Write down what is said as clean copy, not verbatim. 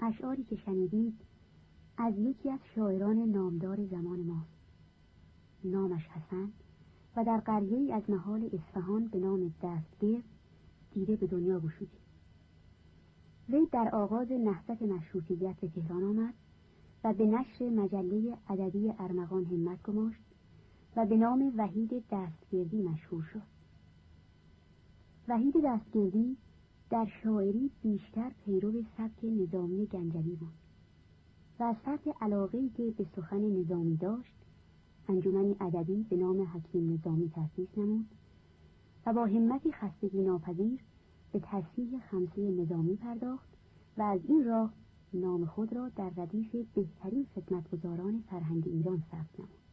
اشعاری که شنیدید از یکی از شاعران نامدار زمان ماست. نامش حسن و در قریه‌ای از نهال اصفهان به نام دستگرد دیده به دنیا گشودی. وی در آغاز نهضت مشروطیت به تهران آمد و به نشر مجله ادبی ارمغان همت گماشت و به نام وحید دستگردی مشهور شد. وحید دستگردی در شاعری بیشتر پیرو سبک نظامی گنجوی بود و از فرط علاقه‌ای که به سخن نظامی داشت انجمنی ادبی به نام حکیم نظامی تأسیس نمود و با همتی خستگی ناپذیر به تصحیح خمسه نظامی پرداخت و از این راه نام خود را در ردیف بهترین خدمتگزاران فرهنگ ایران ثبت نمود.